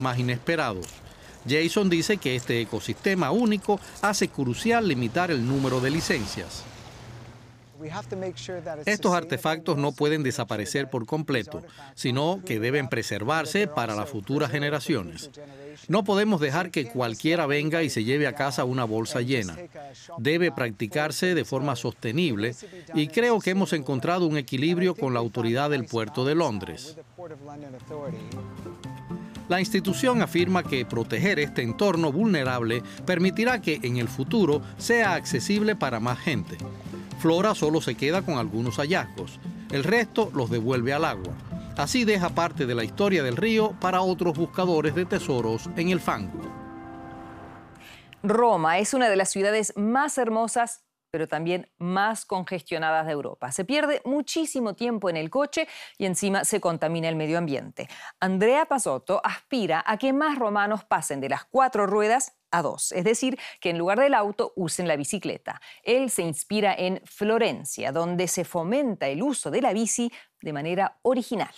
más inesperados. Jason dice que este ecosistema único hace crucial limitar el número de licencias. Estos artefactos no pueden desaparecer por completo, sino que deben preservarse para las futuras generaciones. No podemos dejar que cualquiera venga y se lleve a casa una bolsa llena. Debe practicarse de forma sostenible y creo que hemos encontrado un equilibrio con la autoridad del puerto de Londres. La institución afirma que proteger este entorno vulnerable permitirá que en el futuro sea accesible para más gente. Flora solo se queda con algunos hallazgos. El resto los devuelve al agua. Así deja parte de la historia del río para otros buscadores de tesoros en el fango. Roma es una de las ciudades más hermosas, pero también más congestionadas de Europa. Se pierde muchísimo tiempo en el coche y encima se contamina el medio ambiente. Andrea Pasotto aspira a que más romanos pasen de las 4 ruedas a 2, es decir, que en lugar del auto usen la bicicleta. Él se inspira en Florencia, donde se fomenta el uso de la bici de manera original.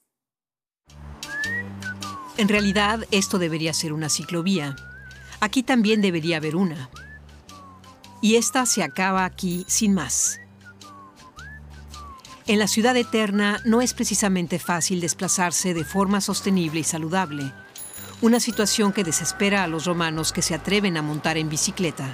En realidad, esto debería ser una ciclovía. Aquí también debería haber una. Y esta se acaba aquí sin más. En la ciudad eterna no es precisamente fácil desplazarse de forma sostenible y saludable. Una situación que desespera a los romanos que se atreven a montar en bicicleta.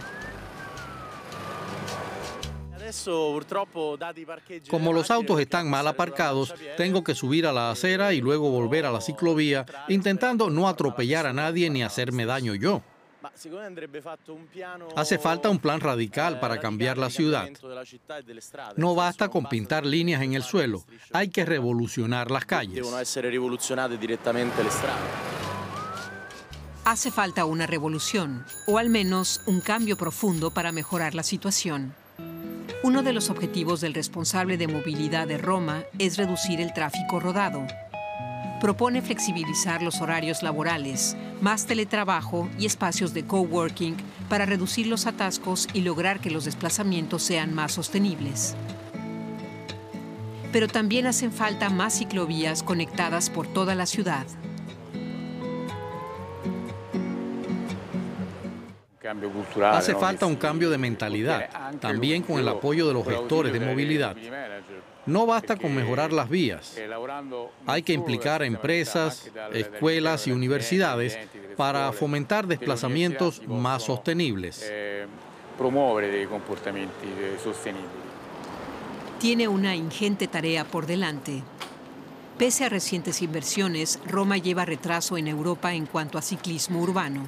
Como los autos están mal aparcados, tengo que subir a la acera y luego volver a la ciclovía, intentando no atropellar a nadie ni hacerme daño yo. Hace falta un plan radical para cambiar la ciudad. No basta con pintar líneas en el suelo, hay que revolucionar las calles. Hace falta una revolución, o al menos un cambio profundo para mejorar la situación. Uno de los objetivos del responsable de movilidad de Roma es reducir el tráfico rodado. Propone flexibilizar los horarios laborales, más teletrabajo y espacios de coworking para reducir los atascos y lograr que los desplazamientos sean más sostenibles. Pero también hacen falta más ciclovías conectadas por toda la ciudad. Hace falta un cambio de mentalidad, también con el apoyo de los gestores de movilidad. No basta con mejorar las vías. Hay que implicar a empresas, escuelas y universidades para fomentar desplazamientos más sostenibles. Tiene una ingente tarea por delante. Pese a recientes inversiones, Roma lleva retraso en Europa en cuanto a ciclismo urbano.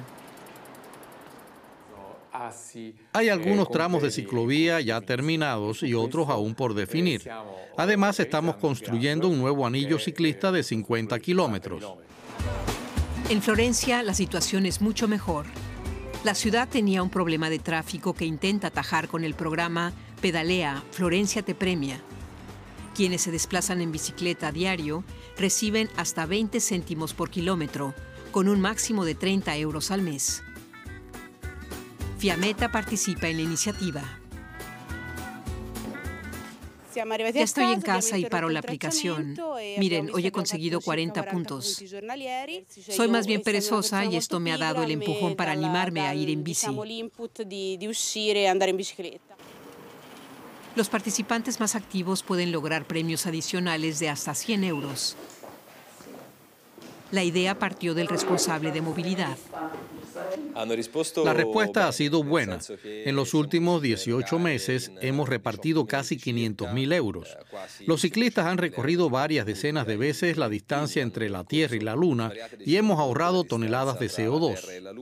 Hay algunos tramos de ciclovía ya terminados y otros aún por definir. Además, estamos construyendo un nuevo anillo ciclista de 50 kilómetros. En Florencia, la situación es mucho mejor. La ciudad tenía un problema de tráfico que intenta atajar con el programa Pedalea, Florencia te premia. Quienes se desplazan en bicicleta a diario reciben hasta 20 céntimos por kilómetro, con un máximo de 30 euros al mes. Fiametta participa en la iniciativa. Ya estoy en casa y paro la aplicación. Miren, hoy he conseguido 40 puntos. Soy más bien perezosa y esto me ha dado el empujón para animarme a ir en bici. Los participantes más activos pueden lograr premios adicionales de hasta 100 euros. La idea partió del responsable de movilidad. La respuesta ha sido buena. En los últimos 18 meses hemos repartido casi 500.000 euros. Los ciclistas han recorrido varias decenas de veces la distancia entre la Tierra y la Luna y hemos ahorrado toneladas de CO2.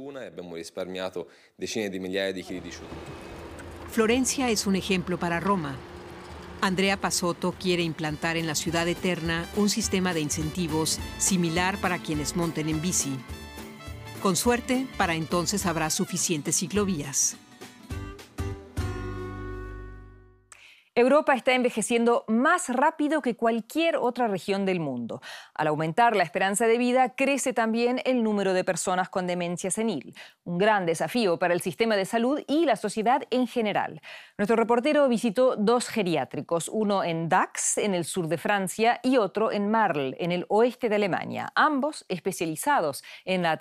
Florencia es un ejemplo para Roma. Andrea Pasotto quiere implantar en la ciudad eterna un sistema de incentivos similar para quienes monten en bici. Con suerte, para entonces habrá suficientes ciclovías. Europa está envejeciendo más rápido que cualquier otra región del mundo. Al aumentar la esperanza de vida, crece también el número de personas con demencia senil. Un gran desafío para el sistema de salud y la sociedad en general. Nuestro reportero visitó 2 geriátricos, uno en Dax, en el sur de Francia, y otro en Marl, en el oeste de Alemania, ambos especializados en la